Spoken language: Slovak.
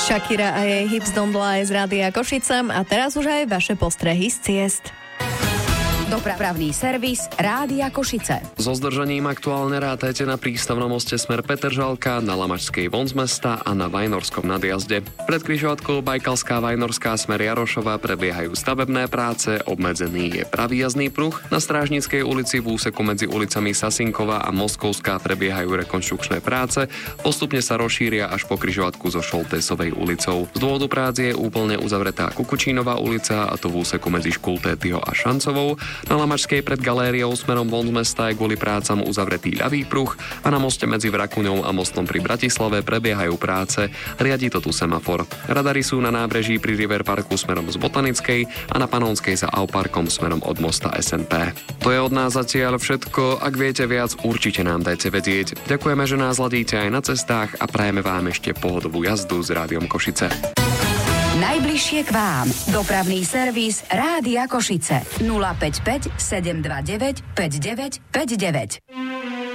Shakira a jej Hips Don't Lie z Rádia Košice a teraz už aj vaše postrehy z ciest. Dopravný servis Rádia Košice. So zdržaním aktuálne rátajte na prístavnom moste smer Petržalka, na Lamačskej von z mesta a na Vajnorskom nadjazde. Pred križovatkou Bajkalská Vajnorská smer Jarošova prebiehajú stavebné práce, obmedzený je pravý jazdný pruh. Na Strážnickej ulici v úseku medzi ulicami Sasinková a Moskovská prebiehajú rekonštrukčné práce, postupne sa rozšíria až po križovatku so Šoltésovej ulicou. Z dôvodu prác je úplne uzavretá Kukučínová ulica, a to v úseku medzi Škultétyho a Šancovou. Na Lamačskej pred galériou smerom von z mesta je kvôli prácam uzavretý ľavý pruh a na moste medzi Vrakuňou a mostom pri Bratislave prebiehajú práce, riadi to tu semafor. Radary sú na nábreží pri River Parku smerom z Botanickej a na Panonskej za Auparkom smerom od mosta SNP. To je od nás zatiaľ všetko, ak viete viac, určite nám dajte vedieť. Ďakujeme, že nás ladíte aj na cestách a prajeme vám ešte pohodovú jazdu s Rádiom Košice. Najbližšie k vám. Dopravný servis Rádia Košice. 055 729 5959.